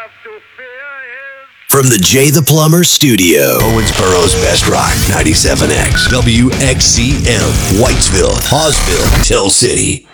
From the Jay the Plumber Studio, Owensboro's Best Rock, 97X, WXCM, Whitesville, Hawesville, Tell City.